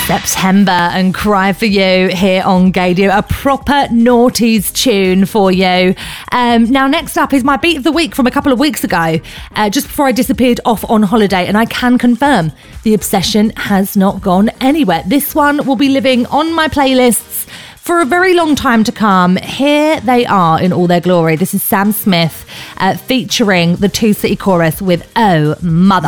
September and Cry For You here on Gaydio, a proper noughties tune for you. Now, next up is my beat of the week from a couple of weeks ago, just before I disappeared off on holiday, and I can confirm the obsession has not gone anywhere. This one will be living on my playlists for a very long time to come. Here they are in all their glory. This is Sam Smith featuring the Two City Chorus with Oh Mother.